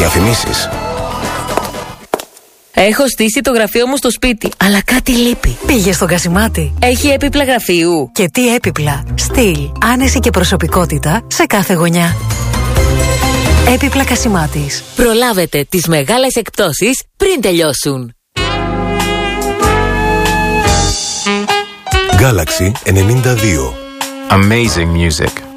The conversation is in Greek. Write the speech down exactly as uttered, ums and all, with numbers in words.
Διαφημίσεις. Έχω στήσει το γραφείο μου στο σπίτι, αλλά κάτι λείπει. Πήγε στον Κασιμάτη. Έχει έπιπλα γραφείου. Και τι έπιπλα. Στυλ, άνεση και προσωπικότητα σε κάθε γωνιά. Έπιπλα Κασιμάτης. Προλάβετε τις μεγάλες εκπτώσεις πριν τελειώσουν. Galaxy ενενήντα δύο. Amazing music.